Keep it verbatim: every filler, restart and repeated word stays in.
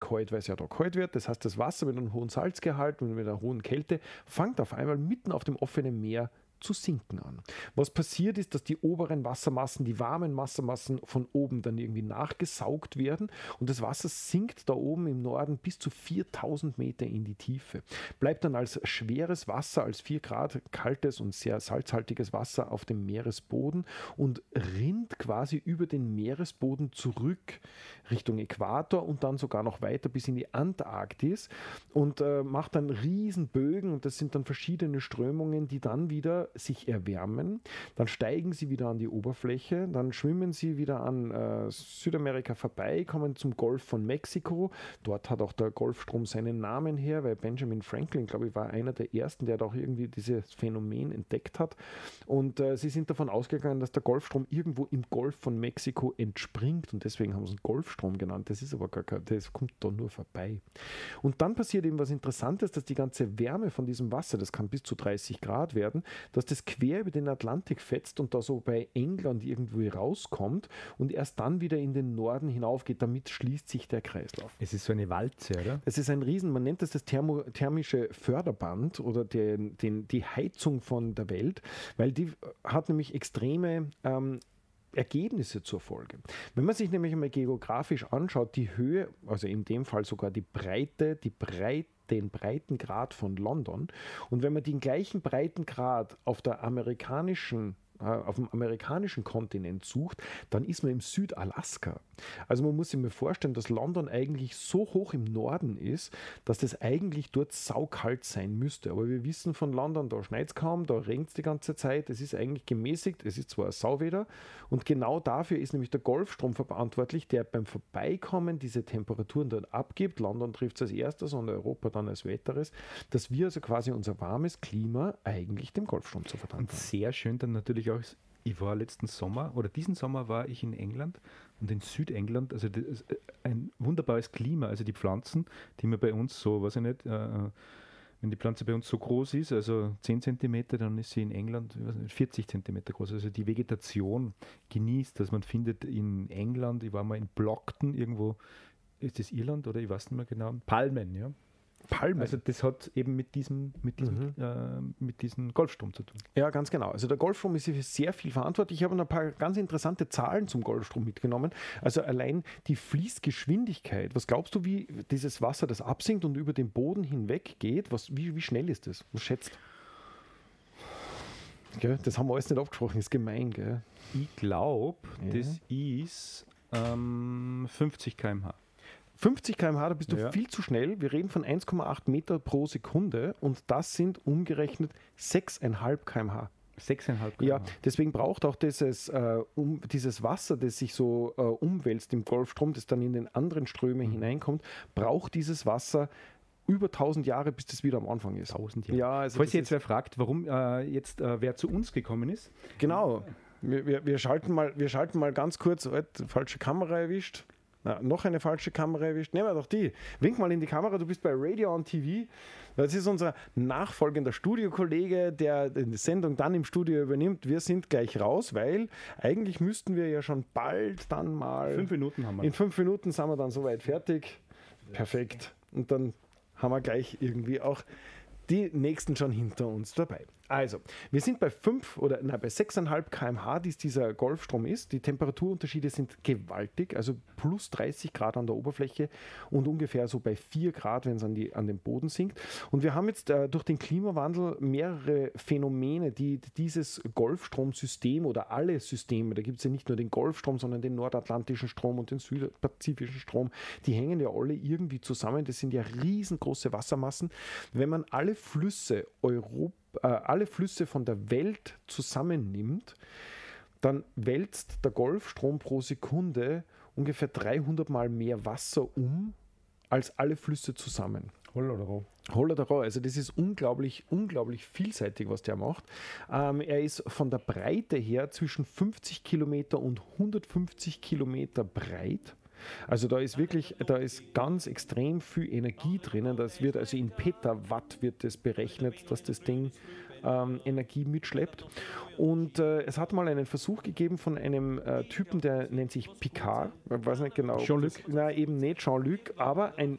kalt, weil es ja da kalt wird. Das heißt, das Wasser mit einem hohen Salzgehalt und mit einer hohen Kälte fängt auf einmal mitten auf dem offenen Meer zu sinken an. Was passiert ist, dass die oberen Wassermassen, die warmen Wassermassen von oben dann irgendwie nachgesaugt werden und das Wasser sinkt da oben im Norden bis zu viertausend Meter in die Tiefe. Bleibt dann als schweres Wasser, als vier Grad kaltes und sehr salzhaltiges Wasser auf dem Meeresboden und rinnt quasi über den Meeresboden zurück Richtung Äquator und dann sogar noch weiter bis in die Antarktis und äh, macht dann Riesenbögen und das sind dann verschiedene Strömungen, die dann wieder sich erwärmen, dann steigen sie wieder an die Oberfläche, dann schwimmen sie wieder an äh, Südamerika vorbei, kommen zum Golf von Mexiko. Dort hat auch der Golfstrom seinen Namen her, weil Benjamin Franklin, glaube ich, war einer der ersten, der da auch irgendwie dieses Phänomen entdeckt hat. Und äh, sie sind davon ausgegangen, dass der Golfstrom irgendwo im Golf von Mexiko entspringt und deswegen haben sie ihn Golfstrom genannt. Das ist aber gar kein, das kommt da nur vorbei. Und dann passiert eben was Interessantes, dass die ganze Wärme von diesem Wasser, das kann bis zu dreißig Grad werden, dass das quer über den Atlantik fetzt und da so bei England irgendwo rauskommt und erst dann wieder in den Norden hinaufgeht. Damit schließt sich der Kreislauf. Es ist so eine Walze, oder? Es ist ein Riesen, man nennt das das Thermo, thermische Förderband oder den, den, die Heizung von der Welt, weil die hat nämlich extreme ähm, Ergebnisse zur Folge. Wenn man sich nämlich einmal geografisch anschaut, die Höhe, also in dem Fall sogar die Breite, die Breite, den Breitengrad von London. Und wenn man den gleichen Breitengrad auf der amerikanischen auf dem amerikanischen Kontinent sucht, dann ist man im Südalaska. Also man muss sich mir vorstellen, dass London eigentlich so hoch im Norden ist, dass das eigentlich dort saukalt sein müsste. Aber wir wissen von London, da schneit es kaum, da regnet es die ganze Zeit, es ist eigentlich gemäßigt, es ist zwar ein Sauwetter und genau dafür ist nämlich der Golfstrom verantwortlich, der beim Vorbeikommen diese Temperaturen dort abgibt. London trifft es als erstes und Europa dann als weiteres, dass wir also quasi unser warmes Klima eigentlich dem Golfstrom zu verdanken haben. Und sehr schön dann natürlich auch, ich war letzten Sommer, oder diesen Sommer war ich in England und in Südengland, also das ist ein wunderbares Klima, also die Pflanzen, die man bei uns so, weiß ich nicht, äh, wenn die Pflanze bei uns so groß ist, also zehn Zentimeter, dann ist sie in England ich weiß nicht, vierzig Zentimeter groß. Also die Vegetation genießt, dass man findet in England, ich war mal in Blockton irgendwo, ist das Irland oder ich weiß nicht mehr genau, Palmen, ja. Palmen. Also das hat eben mit diesem, mit diesem, mhm. äh, mit diesem Golfstrom zu tun. Ja, ganz genau. Also der Golfstrom ist für sehr viel verantwortlich. Ich habe noch ein paar ganz interessante Zahlen zum Golfstrom mitgenommen. Also allein die Fließgeschwindigkeit. Was glaubst du, wie dieses Wasser, das absinkt und über den Boden hinweg geht, was, wie, wie schnell ist das? Was schätzt? Gell? Das haben wir alles nicht abgesprochen, ist gemein. Gell? Ich glaube, ja. das ist ähm, fünfzig Kilometer pro Stunde. fünfzig Kilometer pro Stunde, da bist du ja. viel zu schnell. Wir reden von eins Komma acht Meter pro Sekunde und das sind umgerechnet sechs Komma fünf Kilometer pro Stunde. sechs Komma fünf Kilometer. Ja, deswegen braucht auch dieses, äh, um, dieses Wasser, das sich so äh, umwälzt im Golfstrom, das dann in den anderen Ströme mhm. hineinkommt, braucht dieses Wasser über tausend Jahre, bis das wieder am Anfang ist. tausend Jahre. Ja, also falls jetzt wer fragt, warum äh, jetzt äh, wer zu uns gekommen ist. Genau. Wir, wir, wir, schalten mal, wir schalten mal ganz kurz, oh, falsche Kamera erwischt. Na, noch eine falsche Kamera erwischt. Nehmen wir doch die. Wink mal in die Kamera, du bist bei Radio on T V. Das ist unser nachfolgender Studiokollege, der die Sendung dann im Studio übernimmt. Wir sind gleich raus, weil eigentlich müssten wir ja schon bald dann mal... Fünf Minuten haben wir. In fünf Minuten sind wir dann soweit fertig. Perfekt. Und dann haben wir gleich irgendwie auch die nächsten schon hinter uns dabei. Also, wir sind bei fünf oder nein, bei sechs Komma fünf Kilometer pro Stunde, die dieser Golfstrom ist. Die Temperaturunterschiede sind gewaltig, also plus dreißig Grad an der Oberfläche und ungefähr so bei vier Grad, wenn es an, die, an den Boden sinkt. Und wir haben jetzt äh, durch den Klimawandel mehrere Phänomene, die dieses Golfstromsystem oder alle Systeme, da gibt es ja nicht nur den Golfstrom, sondern den nordatlantischen Strom und den südpazifischen Strom, die hängen ja alle irgendwie zusammen. Das sind ja riesengroße Wassermassen. Wenn man alle Flüsse Europa alle Flüsse von der Welt zusammennimmt, dann wälzt der Golfstrom pro Sekunde ungefähr dreihundert Mal mehr Wasser um als alle Flüsse zusammen. Holladero. Holladero, also das ist unglaublich, unglaublich vielseitig, was der macht. Ähm, er ist von der Breite her zwischen fünfzig Kilometer und hundertfünfzig Kilometer breit. Also da ist wirklich, da ist ganz extrem viel Energie drinnen. Das wird also in Petawatt wird das berechnet, dass das Ding ähm, Energie mitschleppt. Und äh, es hat mal einen Versuch gegeben von einem äh, Typen, der nennt sich Picard, ich weiß nicht genau. Jean-Luc? Nein, eben nicht Jean-Luc, aber ein